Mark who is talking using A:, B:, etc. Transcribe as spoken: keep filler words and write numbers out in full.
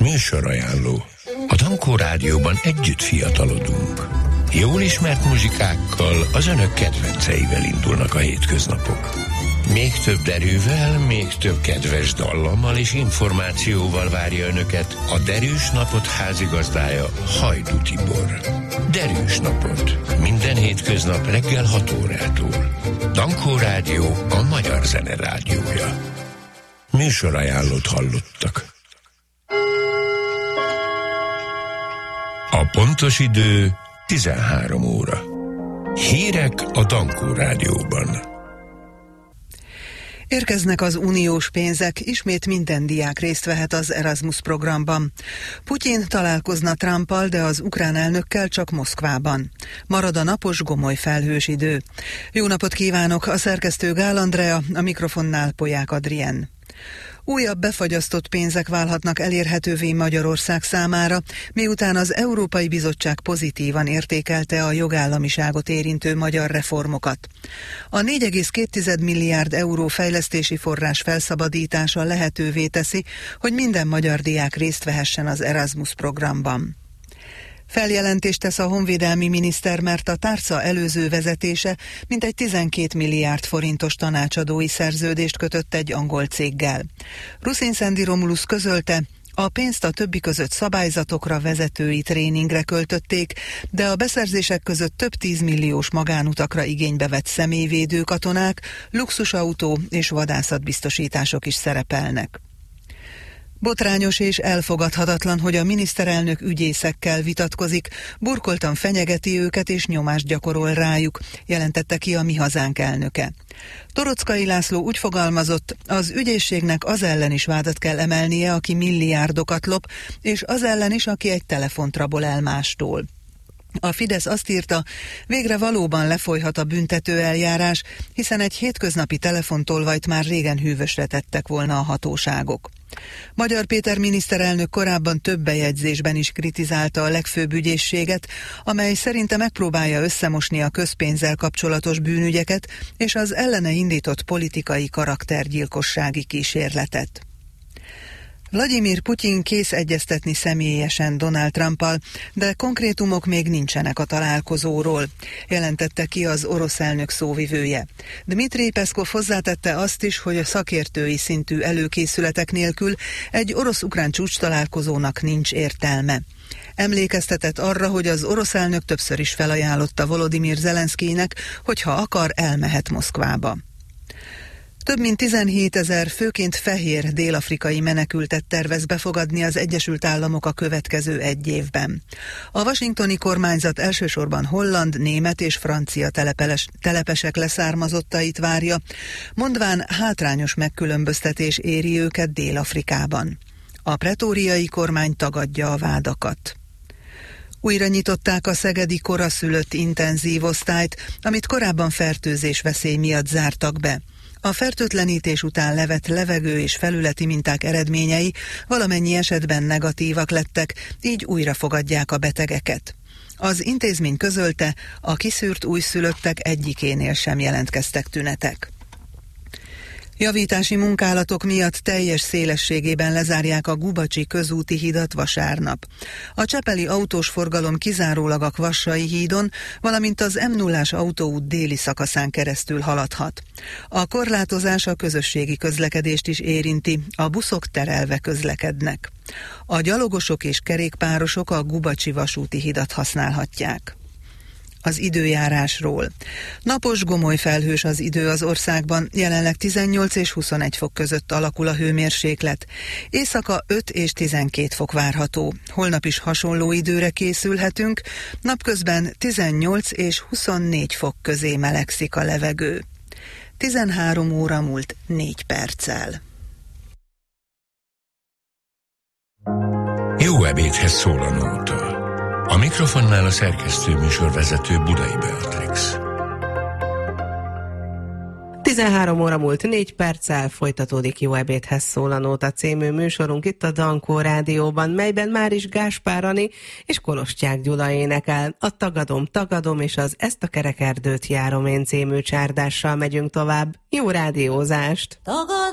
A: Műsorajánló. A Dankó Rádióban együtt fiatalodunk. Jól ismert muzsikákkal, az önök kedvenceivel indulnak a hétköznapok. Még több derűvel, még több kedves dallammal és információval várja önöket a Derűs Napot házigazdája, Hajdú Tibor. Derűs Napot. Minden hétköznap reggel hat órától. Dankó Rádió, a magyar zene rádiója. Műsorajánlót hallottak. A pontos idő tizenhárom óra. Hírek a Dankó Rádióban.
B: Érkeznek az uniós pénzek, ismét minden diák részt vehet az Erasmus programban. Putyin találkozna Trumpal, de az ukrán elnökkel csak Moszkvában. Marad a napos, gomoly felhős idő. Jó napot kívánok, a szerkesztő Gál Andrea, a mikrofonnál Polyák Adrien. Újabb befagyasztott pénzek válhatnak elérhetővé Magyarország számára, miután az Európai Bizottság pozitívan értékelte a jogállamiságot érintő magyar reformokat. A négy egész két milliárd euró fejlesztési forrás felszabadítása lehetővé teszi, hogy minden magyar diák részt vehessen az Erasmus programban. Feljelentést tesz a honvédelmi miniszter, mert a tárca előző vezetése mintegy tizenkét milliárd forintos tanácsadói szerződést kötött egy angol céggel. Ruszin Szendi Romulus közölte, a pénzt a többi között szabályzatokra, vezetői tréningre költötték, de a beszerzések között több tízmilliós magánutakra igénybe vett személyvédő katonák, luxusautó és vadászatbiztosítások is szerepelnek. Botrányos és elfogadhatatlan, hogy a miniszterelnök ügyészekkel vitatkozik, burkoltan fenyegeti őket és nyomást gyakorol rájuk, jelentette ki a Mi Hazánk elnöke. Toroczkai László úgy fogalmazott, az ügyészségnek az ellen is vádat kell emelnie, aki milliárdokat lop, és az ellen is, aki egy telefont rabol el mástól. A Fidesz azt írta, végre valóban lefolyhat a büntető eljárás, hiszen egy hétköznapi telefontolvajt már régen hűvösre tettek volna a hatóságok. Magyar Péter miniszterelnök korábban több bejegyzésben is kritizálta a legfőbb ügyészséget, amely szerinte megpróbálja összemosni a közpénzzel kapcsolatos bűnügyeket és az ellene indított politikai karaktergyilkossági kísérletet. Vladimir Putyin kész egyeztetni személyesen Donald Trumpal, de konkrétumok még nincsenek a találkozóról, jelentette ki az orosz elnök szóvivője. Dmitri Peszkov hozzátette azt is, hogy a szakértői szintű előkészületek nélkül egy orosz-ukrán csúcs találkozónak nincs értelme. Emlékeztetett arra, hogy az orosz elnök többször is felajánlotta Volodymyr Zelenszkijnek, hogy ha akar, elmehet Moszkvába. Több mint tizenhétezer főként fehér dél-afrikai menekültet tervez befogadni az Egyesült Államok a következő egy évben. A washingtoni kormányzat elsősorban holland, német és francia telepeles, telepesek leszármazottait várja, mondván hátrányos megkülönböztetés éri őket Dél-Afrikában. A pretóriai kormány tagadja a vádakat. Újra nyitották a szegedi koraszülött intenzív osztályt, amit korábban fertőzés veszély miatt zártak be. A fertőtlenítés után levett levegő és felületi minták eredményei valamennyi esetben negatívak lettek, így újra fogadják a betegeket. Az intézmény közölte, a kiszűrt újszülöttek egyikénél sem jelentkeztek tünetek. Javítási munkálatok miatt teljes szélességében lezárják a Gubacsi közúti hidat vasárnap. A csepeli autós forgalom kizárólag a Kvassai hídon, valamint az em nullás autóút déli szakaszán keresztül haladhat. A korlátozás a közösségi közlekedést is érinti, a buszok terelve közlekednek. A gyalogosok és kerékpárosok a Gubacsi vasúti hidat használhatják. Az időjárásról. Napos, gomoly felhős az idő az országban, jelenleg tizennyolc és huszonegy fok között alakul a hőmérséklet. Éjszaka öt és tizenkét fok várható. Holnap is hasonló időre készülhetünk, napközben tizennyolc és huszonnégy fok közé melegszik a levegő. tizenhárom óra múlt négy perccel.
A: Jó ebédhez szól a nóta. A mikrofonnál a szerkesztő műsorvezető Budai Beatrix.
C: tizenhárom óra múlt négy perccel, folytatódik Jó ebédhez szól a nóta című műsorunk itt a Dankó Rádióban, melyben Máris Gáspár Ani és Kolostyák Gyula énekel. A Tagadom, tagadom és az Ezt a kerekerdőt járom én című csárdással megyünk tovább. Jó rádiózást!
D: Tagadom,